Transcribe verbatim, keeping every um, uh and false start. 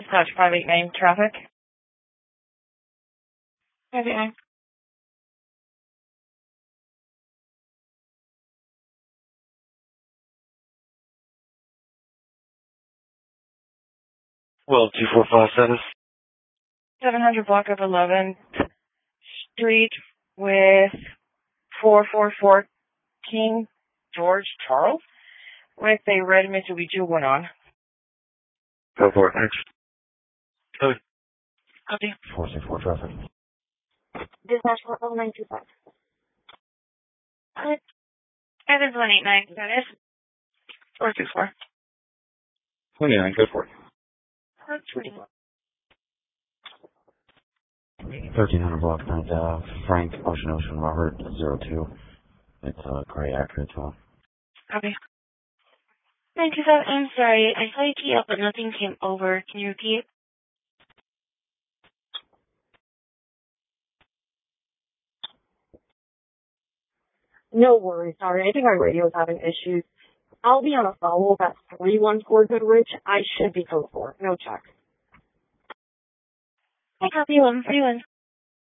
dispatch five eight nine traffic. five eight nine. Well, two four five seven. seven hundred block of eleventh Street with four four four King George Charles with a red Mitsubishi one on. Go for it, thanks. Copy. Copy. four six four traffic. Dispatch for oh nine two five. Good. Evans one eight nine, that is. four two four. twenty-nine, go for it. twenty-one. thirteen hundred block, ninth Ave, Frank, Ocean Ocean, Robert, zero two. It's a uh, gray accurate one. Copy. nine two five, I'm sorry. I saw you key up, but nothing came over. Can you repeat? No worries. Sorry, I think our radio is having issues. I'll be on a follow-up at three one four Goodrich. I should be code four. No check. I copy one. three one.